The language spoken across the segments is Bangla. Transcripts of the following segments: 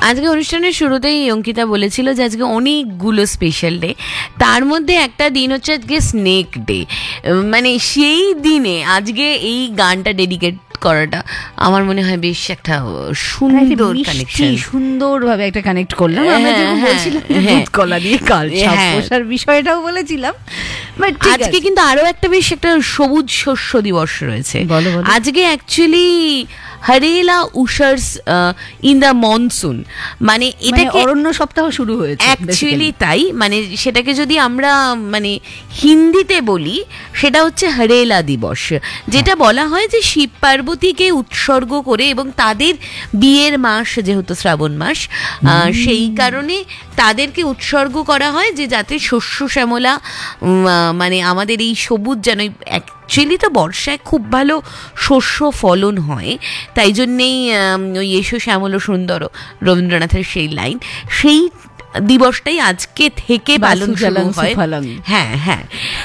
আজকে অনুষ্ঠানের শুরুতেই অঙ্কিতা বলেছিল যে আজকে অনেকগুলো স্পেশাল ডে, তার মধ্যে একটা দিন হচ্ছে আজকে স্নেক ডে। মানে সেই দিনে আজকে এই গানটা ডেডিকেট করাটা আমার মনে হয় বেশ একটা সুন্দর কানেকশন, সুন্দরভাবে একটা কানেক্ট করলাম। আমরা যেমন বলছিলাম দুধ কলা দিয়ে কাল সাপোসার বিষয়টাও বলেছিলাম। আজকে কিন্তু আরো একটা বেশ একটা সবুজ শস্য দিবস রয়েছে। আজকে অ্যাকচুয়ালি হরেলা উষার্স ইন দ্য মনসুন, মানে এটাকে অরণ্য সপ্তাহ শুরু হয়েছে অ্যাকচুয়ালি। তাই মানে সেটাকে যদি আমরা মানে হিন্দিতে বলি সেটা হচ্ছে হরেলা দিবস, যেটা বলা হয় যে শিব পার্বতীকে উৎসর্গ করে এবং তাদের বিয়ের মাস যেহেতু শ্রাবণ মাস, সেই কারণে তাদেরকে উৎসর্গ করা হয় যে যাতে শস্য শ্যামলা মানে আমাদের এই সবুজ যেন, অ্যাকচুয়ালি তো বর্ষায় খুব ভালো শস্য ফলন হয়, তাই জন্যেই ওই এসো শ্যামল সুন্দর রবীন্দ্রনাথের সেই লাইন, সেই দিবসটাই আজকে থেকে পালন শুরু হয়। হ্যাঁ হ্যাঁ,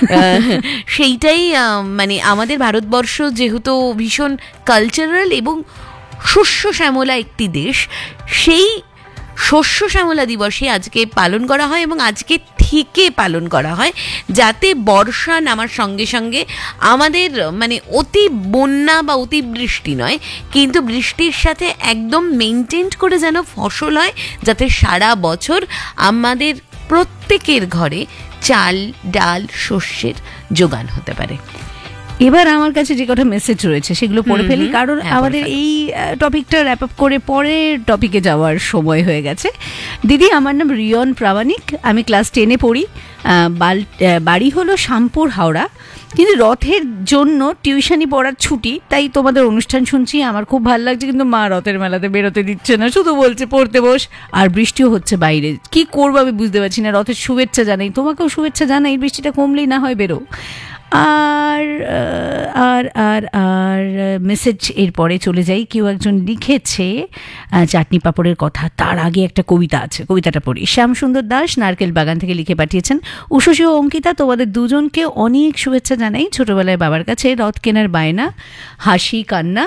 সেইটাই মানে আমাদের ভারতবর্ষ যেহেতু ভীষণ কালচারাল এবং শস্য শ্যামলা একটি দেশ, সেই শস্য শ্যামলা দিবসে আজকে পালন করা হয় এবং আজকে থেকে পালন করা হয় যাতে বর্ষা নামার সঙ্গে সঙ্গে আমাদের মানে অতি বন্যা বা অতি বৃষ্টি নয়, কিন্তু বৃষ্টির সাথে একদম মেনটেন করে যেন ফসল হয়, যাতে সারা বছর আমাদের প্রত্যেকের ঘরে চাল ডাল শস্যের যোগান হতে পারে। এবার আমার কাছে যে কটা মেসেজ রয়েছে সেগুলো পড়ে ফেলি, কারণ আমাদের এই টপিকটা র্যাপ আপ করে পরের টপিকে যাওয়ার সময় হয়ে গেছে। দিদি, আমার নাম রিয়ন প্রামাণিক, আমি ক্লাস 10-এ পড়ি, বাড়ি হলো শ্যামপুর হাওড়া, কিন্তু রথের জন্য টিউশনি পড়ার ছুটি, তাই তোমাদের অনুষ্ঠান শুনছি, আমার খুব ভালো লাগছে, কিন্তু মা রথের মেলাতে বেরোতে দিচ্ছে না, শুধু বলছে পড়তে বস, আর বৃষ্টিও হচ্ছে বাইরে, কি করবো আমি বুঝতে পারছি না। রথের শুভেচ্ছা জানাই, তোমাকেও শুভেচ্ছা জানাই, বৃষ্টিটা কমলেই না হয় বেরো। আর আর আর আর মেসেজ এরপরে চলে যাই। কেউ একজন লিখেছে চাটনি পাঁপড়ের কথা, তার আগে একটা কবিতা আছে, কবিতাটা পড়ি। শ্যামসুন্দর দাস নারকেল বাগান থেকে লিখে পাঠিয়েছেন, উষসী ও অঙ্কিতা, তোমাদের দুজনকে অনেক শুভেচ্ছা জানাই। ছোটবেলায় বাবার কাছে রথ কেনার বায়না, হাসি কান্না,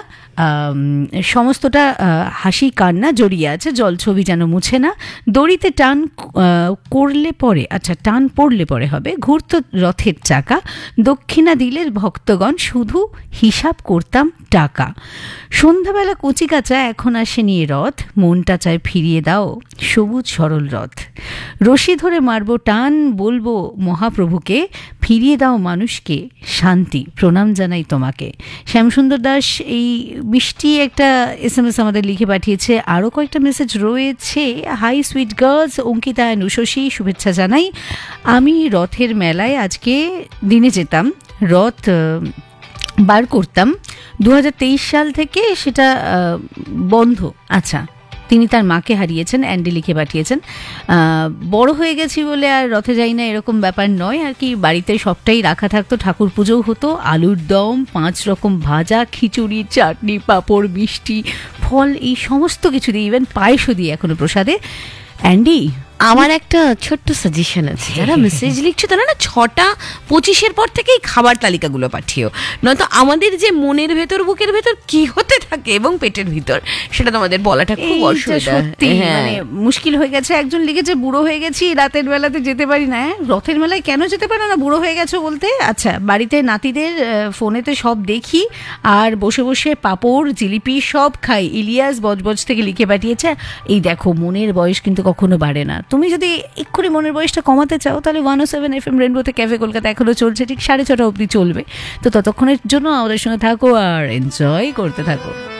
সমস্তটা হাসি কান্না জড়িয়ে আছে, জলছবি যেন মুছে না, দড়িতে টান করলে পরে, আচ্ছা টান পড়লে পরে হবে, ঘুরত রথের চাকা, দক্ষিণা দিলে ভক্তগণ, শুধু হিসাব করতাম টাকা, সন্ধ্যাবেলা কচি কাঁচা, এখন আসে নিয়ে রথ, মনটা চায় ফিরিয়ে দাও সবুজ সরল রথ, রশি ধরে মারবো টান, বলবো মহাপ্রভুকে, ফিরিয়ে দাও মানুষকে শান্তি, প্রণাম জানাই তোমাকে। শ্যামসুন্দর দাস এই মিষ্টি একটা SMS আমাদের লিখে পাঠিয়েছে। আরও কয়েকটা মেসেজ রয়েছে। High sweet girls, Ankita and Ushasi, শুভেচ্ছা জানাই। আমি রথের মেলায় আজকে দিনে যেতাম, রথ বার করতাম, 2023 সাল থেকে সেটা বন্ধ। আচ্ছা, তিনি তার মাকে হারিয়েছেন, অ্যান্ডি লিখে পাঠিয়েছেন। বড় হয়ে গেছি বলে আর রথে যাই না এরকম ব্যাপার নয় আর কি, বাড়িতে সবটাই রাখা থাকতো, ঠাকুর পুজোও হতো, আলুর দম, 5 রকম ভাজা, খিচুড়ি, চাটনি, পাঁপড়, মিষ্টি, ফল, এই সমস্ত কিছু দিয়ে, ইভেন পায়েসও দিয়ে এখনো প্রসাদে। অ্যান্ডি, আমার একটা ছোট্ট সাজেশন আছে, যারা মেসেজ লিখছো তারা না 6:25 পর থেকেই খাবার তালিকাগুলো পাঠিও, নয়তো আমাদের যে মনের ভেতর বুকের ভেতর কি হতে থাকে এবং পেটের ভিতর সেটা তোমাদের বলাটা খুব অসুবিধা, মানে মুশকিল হয়ে গেছে। একজন লিখেছে বুড়ো হয়ে গেছি, রাতের বেলাতে যেতে পারি না। রথের মেলায় কেন যেতে পারো না, বুড়ো হয়ে গেছো বলতে? আচ্ছা, বাড়িতে নাতিদের ফোনেতে সব দেখি আর বসে বসে পাঁপড় জিলিপি সব খাই। ইলিয়াস বজবজ থেকে লিখে পাঠিয়েছে, এই দেখো মনের বয়স কিন্তু কখনো বাড়ে না, তুমি যদি এক্ষুনি মনের বয়সটা কমাতে চাও তাহলে 107 FM রেনবোতে ক্যাফে কলকাতা এখনো চলছে, ঠিক 6:30 অবধি চলবে। তো ততক্ষণের জন্য আমাদের সঙ্গে থাকো আর এনজয় করতে থাকো।